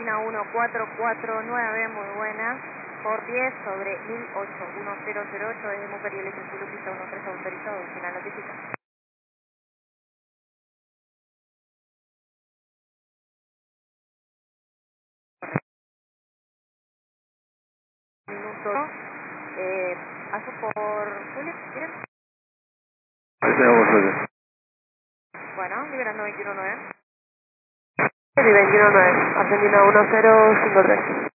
Argentina 1449, muy buena, por 10 sobre 1008, desde Muper y el Zulu, pista 13 autorizado, final notifica. Minuto, paso por Julio, ¿quieren? Ahí tenemos suerte. Bueno, liberando 21-9. Sí, 21-9, Argentina 1053.